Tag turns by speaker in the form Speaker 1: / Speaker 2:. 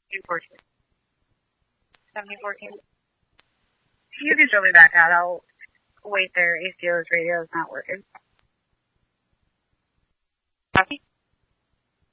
Speaker 1: 214. 7014. You can throw me back out. I'll wait there. ACO's radio is not working. Copy.